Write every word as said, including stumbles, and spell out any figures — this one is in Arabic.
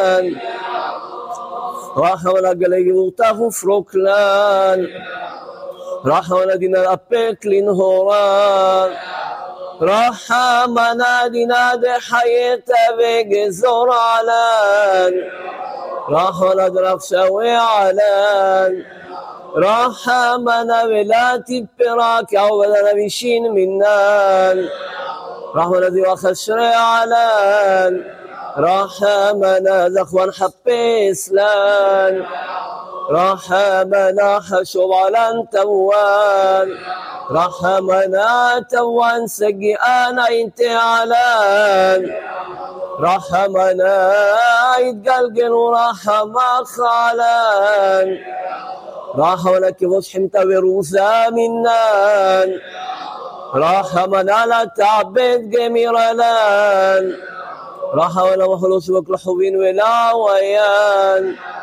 رحمنا قلقي وطافو فروكلان رحمنا دينا أبيك لنهوران رحمنا دينا دي حياتا بجزور علان رحمنا درف شوي علان رحمنا بلا تبراك عوضنا بشين منان رحمنا دي وخشري علان رحمنا زخوان حبيسلان رحمنا حشو علان توان رحمنا توان سقيانا انت علان رحمنا يتقلقل ورحمة خالان رحمنا كيفوش حمتا وروثا منان رحمنا لا تعبد جميرلان رحمنا وخلوص وكل حوين ولا ويان